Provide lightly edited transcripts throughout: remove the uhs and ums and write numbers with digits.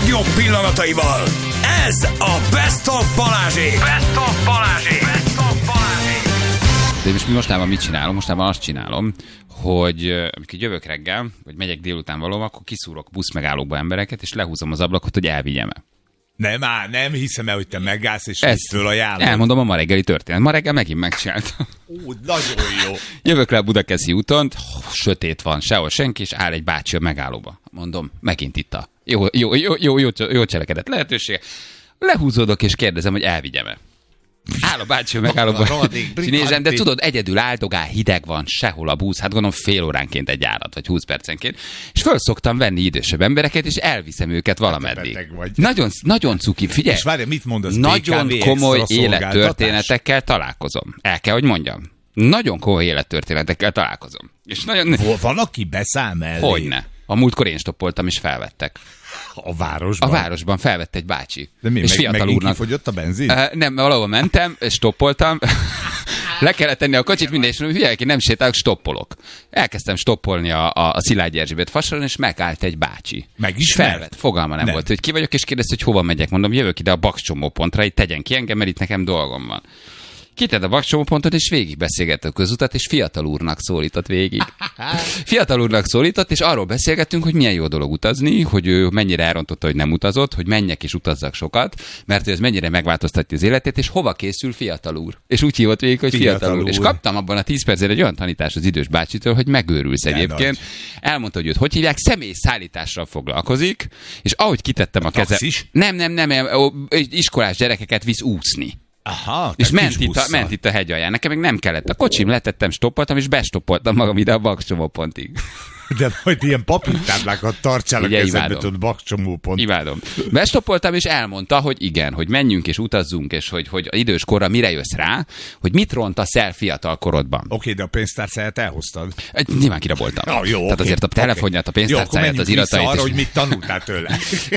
legjobb pillanataival. Ez a Best of Balázsék. Best of Balázsék. Best of Balázsék. De most mostában mit csinálom? Mostában azt csinálom, hogy amikor jövök reggel, vagy megyek délután valóban, akkor kiszúrok buszmegállókba embereket, és lehúzom az ablakot, hogy elvigyem-e. Nem hiszem el, hogy te megállsz, és ezt fölajánlod. Elmondom a ma reggeli történet. Ma reggel megint megcsináltam. Nagyon jó. Jövök le a Budakeszi úton, sötét van, sehol senki, és áll egy bácsi a megállóba. Mondom, megint itt a jó cselekedet lehetősége. Lehúzódok, és kérdezem, hogy elvigyem-e. Áll a bácsi a megállóba, és nézem, de tudod, egyedül áldogál, hideg van, sehol a busz, hát gondolom fél óránként egy járat, vagy 20 percenként, és föl szoktam venni idősebb embereket, és elviszem őket valameddig. Nagyon cuki, figyelj! És várj, mit mondasz? Nagyon komoly élettörténetekkel találkozom. El kell, hogy mondjam. Nagyon komoly élettörténetekkel találkozom. És nagyon... Van, aki beszáll mellé? Hogyne. A múltkor én stoppoltam, és felvettek. A városban? A városban felvett egy bácsi. De mi, és fiatal úrnak. Kifogyott a benzin? Nem, valahol mentem, stoppoltam. Le kellett tenni a kocsit, minden, és hülye, ki nem sétálok, stoppolok. Elkezdtem stoppolni a Szilágyi Erzsébet fasoron, és megállt egy bácsi. Megismert? Felvett. Fogalma nem volt, hogy ki vagyok, és kérdezte, hogy hova megyek. Mondom, jövök ide a bakcsomópontra, itt tegyen ki engem, mert itt nekem dolgom van. Kitett a bakcsomópontot, és végig beszélgett a közutat, és fiatal úrnak szólított végig. Fiatal úrnak szólított, és arról beszélgettünk, hogy milyen jó dolog utazni, hogy ő mennyire elrontotta, hogy nem utazott, hogy menjek és utazzak sokat, mert ez mennyire megváltoztatja az életét, és hova készül fiatal úr. És úgy hívott végig, hogy fiatal úr. És kaptam abban a 10 percben egy olyan tanítást az idős bácsitől, hogy megőrülsz egyébként. Elmondta, hogy őt hogy hívják, személyszállítással foglalkozik, és ahogy kitettem a kezem. Nem, iskolás gyerekeket visz úszni. Aha, és ment itt a hegy alján. Nekem még nem kellett. A kocsim letettem, stoppoltam, és bestoppoltam magam ide a bakcsomópontig. De majd ilyen papírtáblákat tartsál a kezedbe, tudod, bakcsomópont. Imádom. Bestoppoltam, és elmondta, hogy igen, hogy menjünk és utazzunk, és hogy idős korra mire jössz rá, hogy mit rontasz el fiatal korodban. Oké, de a pénztárcáját elhoztad. Nyilván kiraboltam. Tehát azért a telefonját, a pénztárcáját, az iratait. Arra, hogy mit tanultál tőle.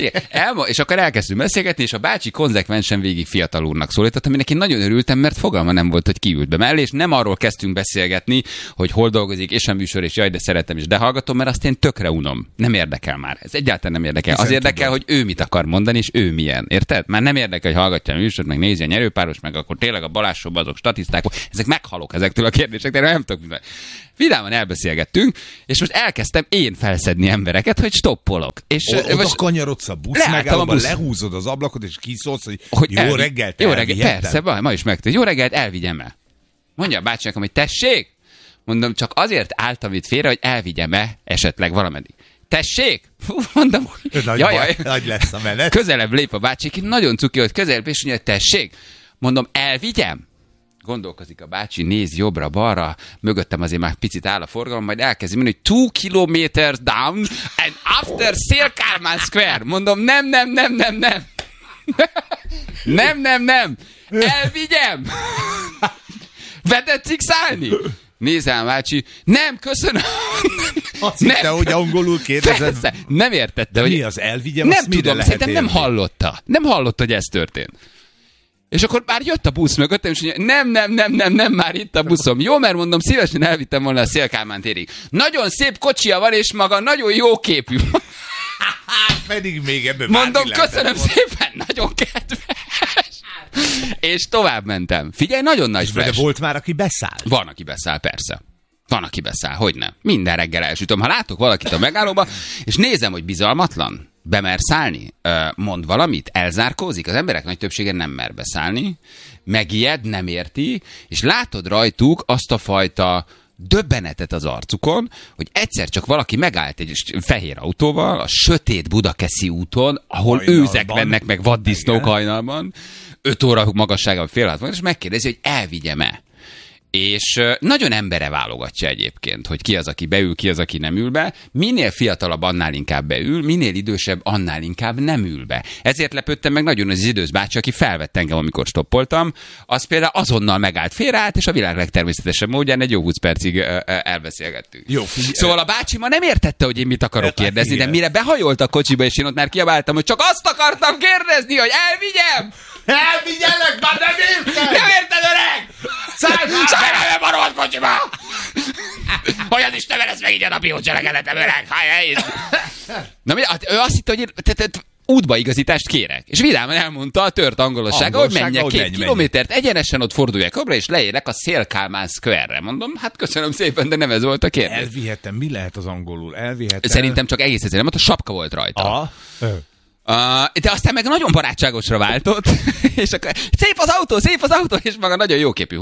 És akkor elkezdtünk beszélgetni, és a bácsi konzekvensen végig fiatal úrnak szólított, aminek én nagyon örültem, mert fogalma nem volt, hogy kiült be mellé, és nem arról kezdtünk beszélgetni, hogy hol dolgozik, és a műsor, és jaj, de szeretem, és de hallgatom, mert azt én tökre unom. Nem érdekel már. Ez egyáltalán nem érdekel. Az érdekel, hogy ő mit akar mondani, és ő milyen. Érted? Már nem érdekel, hogy hallgatja a műsort, meg nézi a nyerőpáros, meg akkor tényleg a Balázs Showban azok statiszták. Ezek meghalok ezektől a kérdésektől, nem tudok mit. Vidáman elbeszélgettünk, és most elkezdtem én felszedni embereket, hogy stoppolok. És oda kanyarodsz a busz megállóban, lehúzod az ablakot, és kiszólsz, hogy jó reggelt, jó reggelt, persze, ma is megtudja. Jó reggelt, elvigyem el. Mondja a bácsinak, hogy tessék, mondom, csak azért álltam itt félre, hogy elvigyem-e esetleg valameddig. Tessék? Mondom, nagy lesz a menet. Közelebb lép a bácsi, nagyon cuki, hogy közelebb, és mondja, tessék? Mondom, elvigyem? Gondolkozik a bácsi, néz jobbra-balra, mögöttem azért már picit áll a forgalom, majd elkezdi mondani, hogy 2 kilometers down and after Szél-Kálmán Square. Mondom, nem. Nem. Elvigyem? Vedetszik szállni? Nézem, bácsi, nem, köszönöm. Azt hitte, hogy angolul kérdezed. Persze, nem értette, hogy... Mi az elvigyem, nem azt mire tudom, lehet szerintem érni? nem hallotta. Nem hallotta, hogy ez történt. És akkor már jött a busz mögöttem, és mondja, nem, már itt a buszom. Jó, mert mondom, szívesen elvittem volna a Szél-Kálmán térig. Nagyon szép kocsia van, és maga nagyon jó képű. Pedig még ebben mondom, köszönöm szépen, nagyon kedves. És tovább mentem. Figyelj, nagyon nagy flash. De volt már, aki beszáll? Van, aki beszáll, persze. Van, aki beszáll, hogy nem. Minden reggel elsütöm. Ha látok valakit a megállóba, és nézem, hogy bizalmatlan, bemer szállni, mond valamit, elzárkózik, az emberek nagy többsége nem mer beszállni, megijed, nem érti, és látod rajtuk azt a fajta döbbenetet az arcukon, hogy egyszer csak valaki megállt egy fehér autóval a sötét Budakeszi úton, ahol hajnalban, őzek mennek meg vaddisznók hajnalban, 5 óra magasságban, fél 6 és megkérdezi, hogy elvigyem-e. És nagyon embere válogatja egyébként, hogy ki az, aki beül, ki az, aki nem ül be. Minél fiatalabb, annál inkább beül, minél idősebb, annál inkább nem ül be. Ezért lepődtem meg nagyon az idős bácsi, aki felvett engem, amikor stoppoltam. Az például azonnal megállt, félreállt, és a világ legtermészetesebb módján egy jó 20 percig elbeszélgettünk. Jó, szóval a bácsi ma nem értette, hogy én mit akarok kérdezni, de mire behajolt a kocsiba, és én ott már kiabáltam, hogy csak azt akartam kérdezni, hogy elvigyem! Elvigyelek, már nem érted! Nem érted, öreg! Szállj be a rohadt kocsiba! Hogy az Isten velesz meg így a napi jó cselekedetem, öreg! Na, ő azt hitte, hogy útbaigazítást kérek. És vidáman elmondta a tört angolossága, hogy menjek 2 kilométert, egyenesen ott forduljak jobbra, és leérek a Szél-Kálmán Square-re. Mondom, hát köszönöm szépen, de nem ez volt a kérdés. Elvihetem, mi lehet az angolul? Szerintem csak egész egyszerűen, mert a sapka volt rajta. De aztán meg nagyon barátságosra váltott, és akkor szép az autó, és maga nagyon jóképű.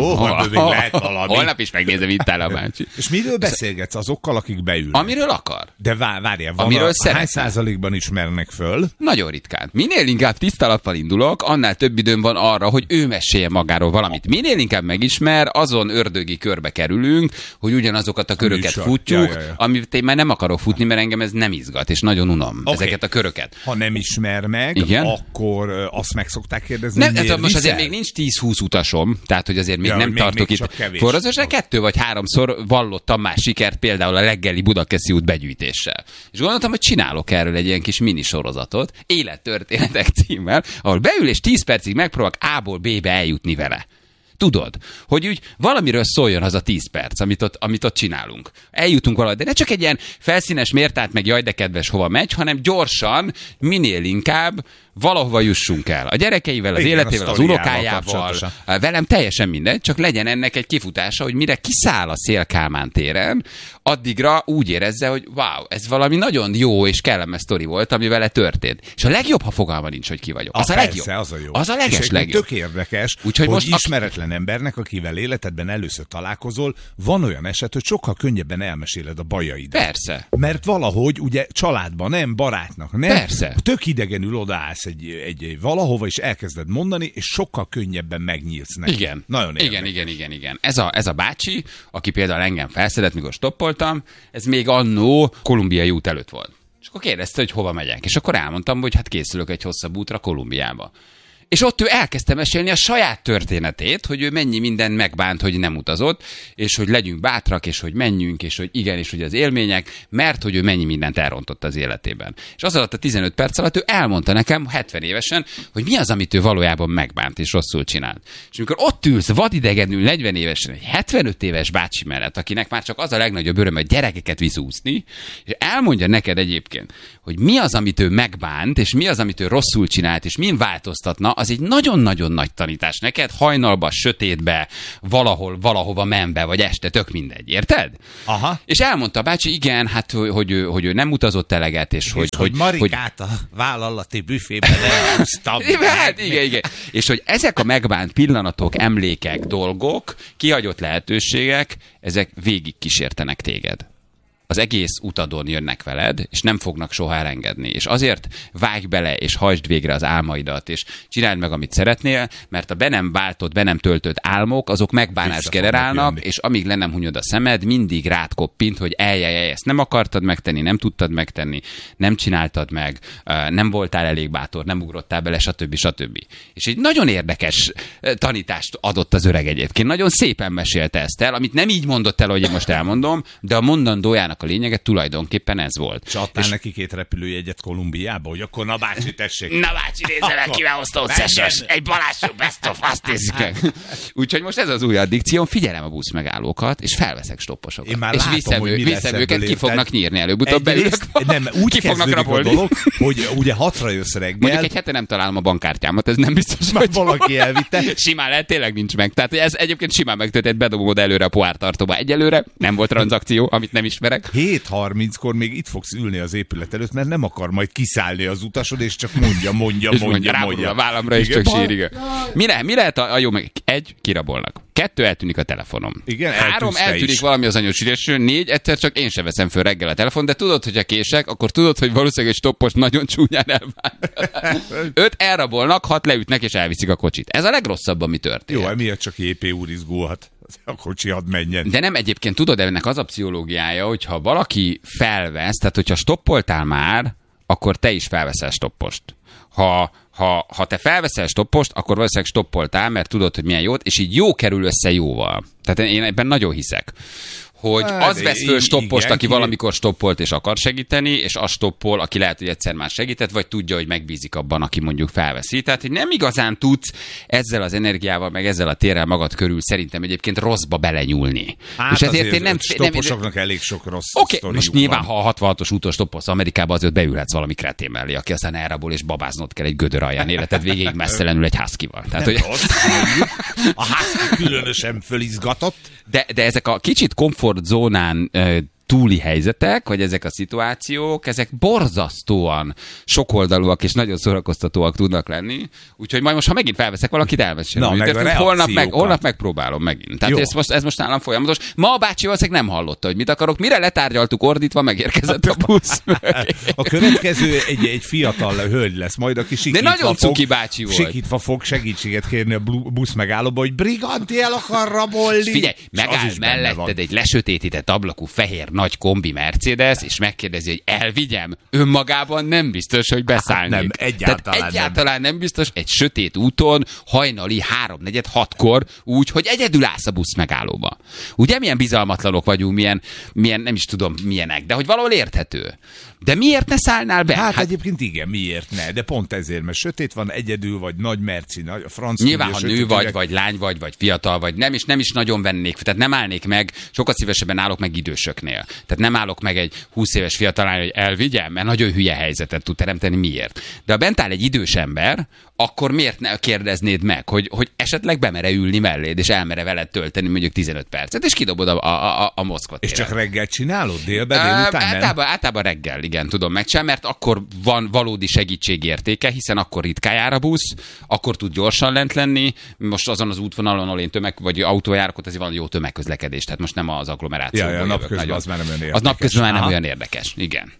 Holnap is megnézem, itt áll a bácsi. És miről beszélgetsz azokkal, akik beülnek? Amiről akar. De várjál, hány százalékban ismernek föl? Nagyon ritkán. Minél inkább tiszta lappal indulok, annál több időm van arra, hogy ő mesélje magáról valamit. Minél inkább megismer, azon ördögi körbe kerülünk, hogy ugyanazokat a köröket futjuk, amit én már nem akarok futni, mert engem ez nem izgat, és nagyon unom ezeket a köröket. Ha nem ismer meg, igen? Akkor azt meg szokták kérdezni, nem, most azért még nincs 10-20 utasom, tehát hogy azért még nem tartok még itt forrazásra, 2 vagy 3-szor vallottam már sikert, például a reggeli Budakeszi út begyűjtéssel. És gondoltam, hogy csinálok erről egy ilyen kis minisorozatot, Élettörténetek címmel, ahol beül és 10 percig megpróbálok A-ból B-be eljutni vele. Tudod, hogy úgy valamiről szóljon az a 10 perc, amit ott csinálunk. Eljutunk valahogy, de ne csak egy ilyen felszínes mértát meg jaj de kedves hova megy, hanem gyorsan, minél inkább valahova jussunk el. A gyerekeivel, az életével, az unokájával, velem teljesen mindegy, csak legyen ennek egy kifutása, hogy mire kiszáll a Szél-Kálmán téren, addigra úgy érezze, hogy wow, ez valami nagyon jó és kellemes sztori volt, ami vele történt. És a legjobb, ha fogalma nincs, hogy ki vagyok. Az a legjobb. Az a jó. Az a legjobb. Tök érdekes, úgyhogy hogy most ismeretlen embernek, akivel életedben először találkozol, van olyan eset, hogy sokkal könnyebben elmeséled a bajaidat. Persze. Mert valahogy ugye családban nem, barátnak nem. Persze. Tök idegenül odaállsz egy valahova, és elkezded mondani, és sokkal könnyebben megnyílsz neki. Igen. Nagyon érdekes. Igen. Ez a bácsi, aki például engem felszedett, mikor stoppoltam, ez még annó Kolumbiai út előtt volt. És akkor kérdezte, hogy hova megyek. És akkor elmondtam, hogy hát készülök egy hosszabb útra Kolumbiába. És ott ő elkezdte mesélni a saját történetét, hogy ő mennyi mindent megbánt, hogy nem utazott, és hogy legyünk bátrak, és hogy menjünk, és hogy igen, és hogy az élmények, mert hogy ő mennyi mindent elrontott az életében. És az alatt a 15 perc alatt ő elmondta nekem 70 évesen, hogy mi az, amit ő valójában megbánt és rosszul csinált. És amikor ott ülsz vadidegenül 40 évesen egy 75 éves bácsi mellett, akinek már csak az a legnagyobb öröm, hogy gyerekeket visz úszni, és elmondja neked egyébként, hogy mi az, amit ő megbánt, és mi az, amit ő rosszul csinált, és min változtatna, az egy nagyon-nagyon nagy tanítás neked, hajnalba, sötétbe, valahova menve, vagy este, tök mindegy, érted? Aha. És elmondta a bácsi, igen, hát, hogy ő nem utazott eleget, és hogy Marikát a vállalati büfében elhúztam. Hát igen. És hogy ezek a megbánt pillanatok, emlékek, dolgok, kihagyott lehetőségek, ezek végig kísértenek téged. Az egész utadon jönnek veled, és nem fognak soha elengedni. És azért vágj bele, és hajtsd végre az álmaidat, és csináld meg, amit szeretnél, mert a be nem váltott, be nem töltött álmok, azok megbánást generálnak, és amíg le nem hunyod a szemed, mindig rád koppint, hogy ezt nem akartad megtenni, nem tudtad megtenni, nem csináltad meg, nem voltál elég bátor, nem ugrottál bele, stb. És egy nagyon érdekes tanítást adott az öreg egyébként. Nagyon szépen mesélte ezt el, amit nem így mondott el, hogy én most elmondom, de a mondandójának a lényege tulajdonképpen ez volt. És adtál neki 2 repülőjegyet Kolumbiába, hogy akkor na bácsi, tessék. Na bácsi, nézze meg, kivel hozta összeses. Egy Balázsú best of azt hiszem. Úgyhogy most ez az új addikció, figyelem a buszmegállókat, és felveszek stopposokat. Én már és látom, viszem őket, ki fognak nyírni előbb-utóbb belőlük. Nem, úgy ki fognak rabolni. A dolog, hogy ugye 6-ra jössz reggel. Mondjuk egy hete nem találom a bankkártyámat, ez nem biztos, hogy valaki elvitte. Simán lehet, tényleg nincs meg. Tehát ez egyébként simán megtörtént, bedobod előre a pohártartóba. Egyelőre nem volt tranzakció, amit nem ismerek. 7:30-kor még itt fogsz ülni az épület előtt, mert nem akar majd kiszállni az utasod, és csak mondja. A vállamra is csak sír. Mi lehet a jó meg? 1, kirabolnak. 2, eltűnik a telefonom. Igen, 3, eltűnik valami az anyósírésről. 4, egyszer csak én sem veszem föl reggel a telefon, de tudod, hogy ha kések, akkor tudod, hogy valószínűleg egy stoppos nagyon csúnyán elvált. 5, elrabolnak, 6, leütnek és elviszik a kocsit. Ez a legrosszabb, ami történt. Jó, emiatt csak JP úr izgulhat. A kocsi hadd menjen. De nem, egyébként tudod, ennek az a pszichológiája, hogyha valaki felvesz, tehát hogyha stoppoltál már, akkor te is felveszel stoppost. Ha te felveszel stoppost, akkor valószínűleg stoppoltál, mert tudod, hogy milyen jót, és így jó kerül össze jóval. Tehát én ebben nagyon hiszek, hogy az vesz föl stoppost, igen, aki valamikor stoppolt és akar segíteni, és az stoppol, aki lehet, hogy egyszer már segített, vagy tudja, hogy megbízik abban, aki mondjuk felveszi. Tehát, hogy nem igazán tudsz ezzel az energiával, meg ezzel a térrel magad körül szerintem egyébként rosszba belenyúlni. Hát és ezért én nem stopposoknak elég sok rossz sztoriuk most nyilván, ha a 66-os úton stoppolsz Amerikába, azért beülhetsz valami kretén mellé, aki aztán elrabol és babáznod kell egy gödör alján életed végéig messzelenül egy huskyval. Tehát, hogy... A husky különösen fölizgatott. De ezek a kicsit komfortzónán túli helyzetek, vagy ezek a szituációk, ezek borzasztóan sokoldalúak és nagyon szórakoztatóak tudnak lenni. Úgyhogy majd most, ha megint felveszek valakit, elmesélem. Holnap megpróbálom megint. Tehát ez most nálam folyamatos. Ma a bácsi valószínűleg nem hallotta, hogy mit akarok. Mire letárgyaltuk ordítva, megérkezett a busz. A következő egy fiatal hölgy lesz majd, aki sikítva fog segítséget kérni a busz megállóba, hogy Briganti el akar rabolni. Figyelj, megáll melletted egy lesötétített ablakú fehér nagy kombi Mercedes, és megkérdezi, hogy elvigyem, önmagában nem biztos, hogy beszállnék. Nem, egyáltalán nem biztos, egy sötét úton, hajnali 3-4-6-kor, úgy, hogy egyedül állsz a busz megállóba. Ugye milyen bizalmatlanok vagyunk, milyen nem is tudom milyenek, de hogy valahol érthető. De miért ne szállnál be? Hát egyébként igen, miért ne? De pont ezért, mert sötét van, egyedül vagy, nagy merci, a francia. Nyilván, ha nő vagy lány vagy fiatal vagy, nem is nagyon vennék, tehát nem állnék meg, sokkal szívesebben állok meg idősöknél. Tehát nem állok meg egy 20 éves fiatal lány, hogy elvigyem, mert nagyon hülye helyzetet tud teremteni, miért? De ha bent áll egy idős ember, akkor miért ne kérdeznéd meg, hogy esetleg bemere ülni melléd, és elmere veled tölteni mondjuk 15 percet, és kidobod a Moszkva téren. És csak reggel csinálod? Délután? Általában reggel, igen, tudom megcsinálni, mert akkor van valódi segítségértéke, hiszen akkor ritkán jár a busz, akkor tud gyorsan lent lenni. Most azon az útvonalon, ahol én vagy autójárok, ott azért van jó tömegközlekedés, tehát most nem az agglomerációban jövök. Napközben az már nem olyan érdekes. Az napközben már nem olyan érdekes, igen.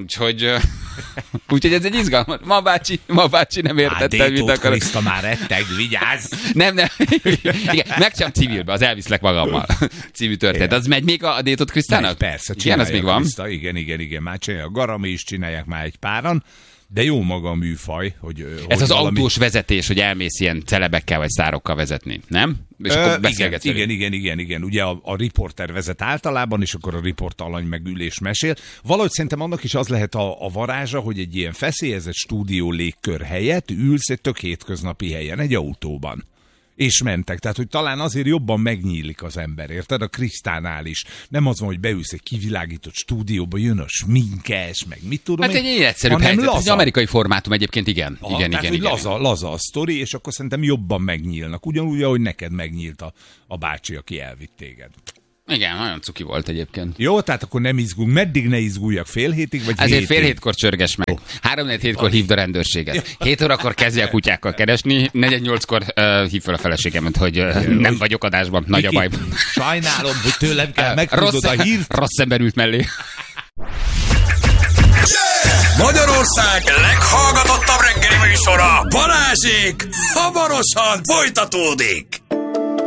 Úgyhogy ez egy izgalmas. Ma bácsi nem értette, mit akar. Kriszta már retteg, vigyázz! Nem. Igen, megcsinálom civilbe, az elviszlek magammal. Című történet. Az megy még a Détot Krisztának? Persze, igen, az még van. Kriszta, igen. Már csinálja a Garami is, csinálják már egy páran. De jó maga a műfaj, hogy ez az autós vezetés, hogy elmész ilyen celebekkel vagy sztárokkal vezetni, nem? És akkor beszélgetsz igen. Ugye a riporter vezet általában, és akkor a riport alany meg ül és mesél. Valahogy szerintem annak is az lehet a varázsa, hogy egy ilyen feszélyezett stúdió légkör helyett ülsz egy tök hétköznapi helyen, egy autóban. És mentek. Tehát, hogy talán azért jobban megnyílik az ember, érted? A Krisztánál is. Nem az van, hogy beülsz egy kivilágított stúdióba, jön a sminkes, meg mit tudom. Hát egy egyszerűbb helyzet. Ez egy amerikai formátum egyébként, igen. Igen. Laza a sztori, és akkor szerintem jobban megnyílnak. Ugyanúgy, ahogy neked megnyílt a bácsi, aki elvitt téged. Igen, nagyon cuki volt egyébként. Jó, tehát akkor nem izgulunk. Meddig ne izguljak? Fél hétig, vagy ezért fél hétkor csörges meg. 3-4-7-kor hívd a rendőrséget. 7 órakor kezdje a kutyákkal keresni, 4-8-kor hív fel a feleségemet, hogy nem vagyok adásban, nagy a baj. Sajnálom, hogy tőlem kell megtudod a hírt. Rossz ember ült mellé. Magyarország leghallgatottabb reggeli műsora, Balázsék hamarosan folytatódik.